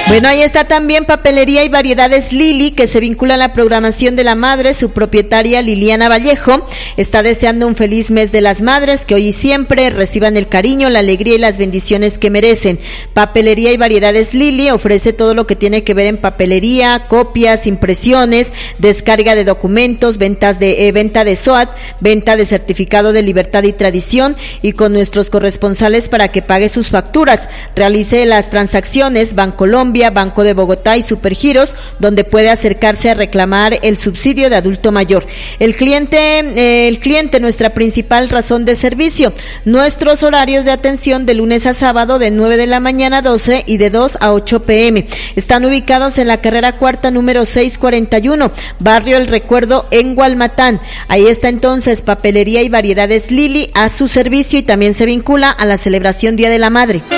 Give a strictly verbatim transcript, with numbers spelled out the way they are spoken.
Bueno, ahí está también Papelería y Variedades Lili, que se vincula a la programación de la madre. Su propietaria Liliana Vallejo está deseando un feliz mes de las madres, que hoy y siempre reciban el cariño, la alegría y las bendiciones que merecen. Papelería y Variedades Lili ofrece todo lo que tiene que ver en papelería, copias, impresiones, descarga de documentos, ventas de eh, venta de S O A T, venta de certificado de libertad y tradición, y con nuestros corresponsales para que pague sus facturas. Realice las transacciones Bancolombia, Banco de Bogotá y Supergiros, donde puede acercarse a reclamar el subsidio de adulto mayor. El cliente, eh, el cliente, nuestra principal razón de servicio. Nuestros horarios de atención de lunes a sábado de nueve de la mañana a doce y de dos a ocho pm. Están ubicados en la carrera cuarta número seiscientos cuarenta y uno, Barrio El Recuerdo, en Gualmatán. Ahí está entonces Papelería y Variedades Lili a su servicio, y también se vincula a la celebración Día de la Madre.